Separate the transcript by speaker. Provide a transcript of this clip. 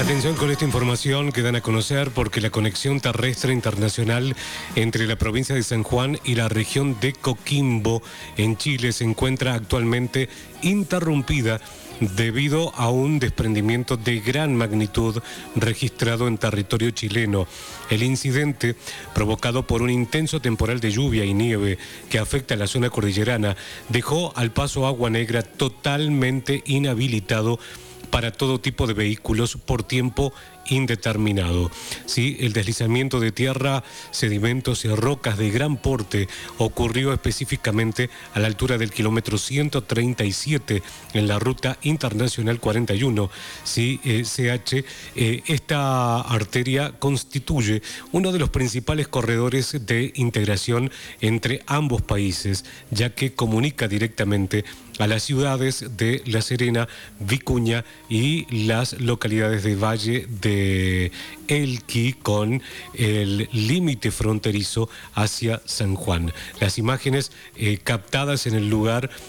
Speaker 1: Atención con esta información que dan a conocer porque la conexión terrestre internacional entre la provincia de San Juan y la región de Coquimbo en Chile se encuentra actualmente interrumpida debido a un desprendimiento de gran magnitud registrado en territorio chileno. El incidente, provocado por un intenso temporal de lluvia y nieve que afecta a la zona cordillerana, dejó al paso Agua Negra totalmente inhabilitado para todo tipo de vehículos por tiempo indeterminado. Sí, el deslizamiento de tierra, sedimentos y rocas de gran porte ocurrió específicamente a la altura del kilómetro 137 en la ruta internacional 41. Sí, CH, esta arteria constituye uno de los principales corredores de integración entre ambos países, ya que comunica directamente a las ciudades de La Serena, Vicuña y las localidades de Valle de Elqui con el límite fronterizo hacia San Juan. Las imágenes captadas en el lugar